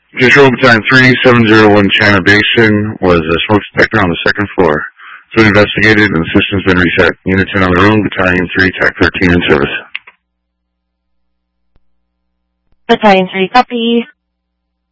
Control Battalion 3701 China Basin was a smoke detector on the second floor. It's been investigated and the system's been reset. Unit 10 on the room, Battalion 3, TAC 13 in service. Battalion 3, copy.